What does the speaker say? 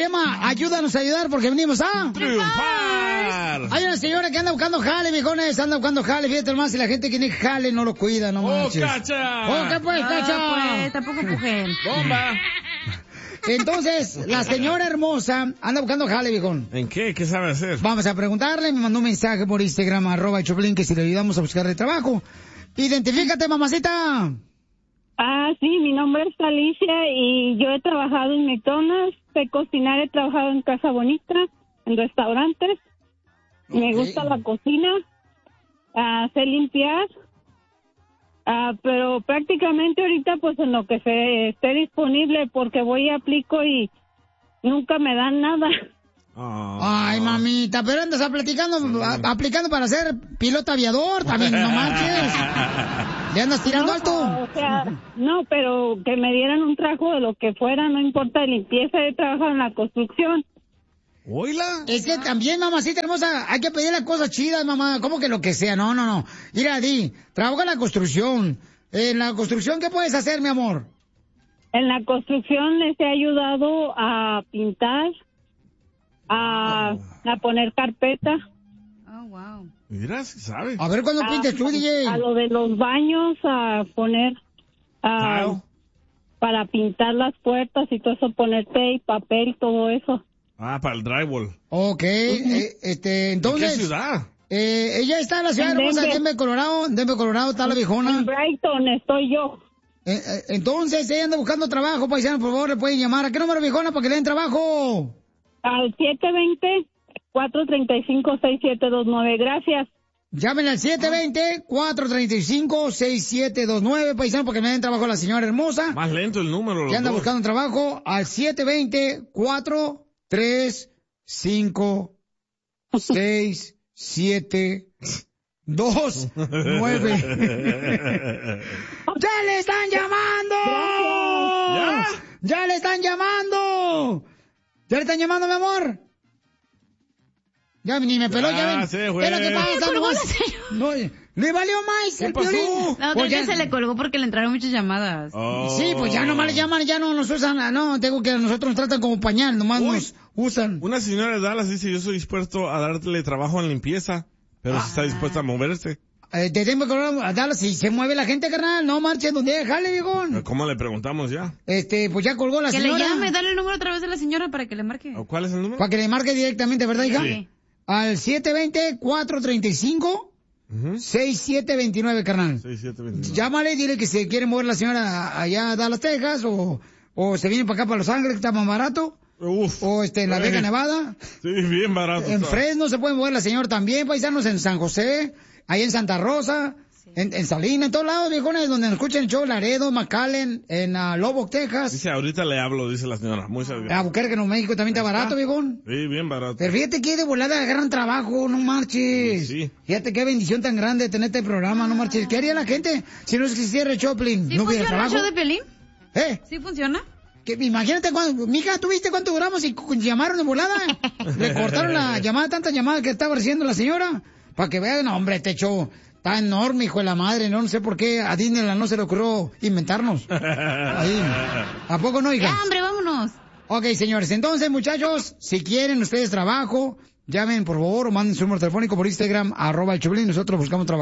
tema, ayúdanos a ayudar porque venimos a triunfar. Hay una señora que anda buscando jale, viejones, anda buscando jale, fíjate más, si la gente que tiene jale no lo cuida, no manches. Cacha! ¡Oh, qué pues, Cacha! Pues, tampoco empujen. ¡Bomba! Entonces, la señora hermosa anda buscando jale, viejón. ¿En qué? ¿Qué sabe hacer? Vamos a preguntarle, me mandó un mensaje por Instagram, @Choplin, que si le ayudamos a buscarle trabajo. Identifícate, mamacita. Sí, mi nombre es Alicia y yo he trabajado en McDonald's, sé cocinar, he trabajado en Casa Bonita, en restaurantes. Okay. Me gusta la cocina, sé limpiar, pero prácticamente ahorita pues en lo que esté disponible, porque voy y aplico y nunca me dan nada. Ay, mamita, pero andas aplicando para ser piloto aviador, también no manches. ¿Le andas tirando alto? O sea, no, pero que me dieran un trabajo de lo que fuera, no importa, de limpieza, he trabajado en la construcción. ¿Oíla? Es que también, mamacita hermosa, hay que pedirle cosas chidas, mamá. ¿Cómo que lo que sea? No. Mira, trabaja en la construcción. En la construcción, ¿qué puedes hacer, mi amor? En la construcción les he ayudado a pintar, a poner carpeta. Oh, wow. Mira, si sabe. A ver, ¿cuándo pintes tú, DJ? A lo de los baños, a poner... para pintar las puertas y todo eso, poner tape, papel, todo eso. Para el drywall. Ok, entonces... ¿En qué ciudad? Ella está en la ciudad hermosa de Denver, Colorado. Denver, Colorado, está la viejona. En Brighton estoy yo. Entonces, ella anda buscando trabajo, paisano, por favor, le pueden llamar. ¿A qué número, viejona, para que le den trabajo? Al 720-435-6729, gracias. Llamen al 720-435-6729, paisano, porque me den trabajo a la señora hermosa. Más lento el número. Que anda buscando trabajo al 720-435-6729. ¡Ya le están llamando! ¡Ya le están llamando! ¿Ya le están llamando, mi amor? Ya ni me peló, ya ven. Es lo que pasa, no, le valió más el Piolín. La otra vez se le colgó porque le entraron muchas llamadas. Sí, pues ya nomás le llaman, ya no nos usan, no, tengo que nosotros nos tratan como pañal, nomás nos usan. Una señora de Dallas dice, yo soy dispuesto a darle trabajo en limpieza, pero si está dispuesta a moverse. Te tengo que a Dallas, si se mueve la gente, carnal, no marchen donde jale, viejón. ¿Cómo le preguntamos ya? Pues ya colgó la señora. Que le llame, dale el número otra vez de la señora para que le marque. ¿Cuál es el número? Para que le marque directamente, ¿verdad, hija? Sí. Al 720-435-6729, carnal. 6729. Llámale, dile que se quiere mover la señora allá a Dallas, Texas, o se viene para acá, para Los Ángeles, que está más barato. Uf. O en La Vega, Nevada. Sí, bien barato. En Fresno se puede mover la señora también, paisanos, en San José, ahí en Santa Rosa, sí. en Salina, en todos lados, viejones, donde nos escuchan el show, Laredo, McAllen, en Lubbock, Texas. Dice, ahorita le hablo, dice la señora. Muchas gracias. Albuquerque, Nuevo México también está barato, viejón. Sí, bien barato. Pero fíjate que de volada agarran trabajo, no marches. Sí. Fíjate qué bendición tan grande tener este programa, no marches. ¿Qué haría la gente si no existiera el Choplin? ¿Sí ¿No hubiera trabajo? ¿Sí funciona el show de Piolín? ¿Sí funciona? Que, imagínate cuando, mija, ¿tú viste cuánto duramos y llamaron de volada? Le cortaron la llamada, tantas llamadas que estaba recibiendo la señora. Para que vean, no, hombre, este show está enorme, hijo de la madre. No sé por qué a Disneyland no se le ocurrió inventarnos. Ahí. ¿A poco no, hija? Ya, hombre, vámonos. Ok, señores, entonces, muchachos, si quieren ustedes trabajo, llamen, por favor, o manden su número telefónico por Instagram, @el Choplin, nosotros buscamos trabajo.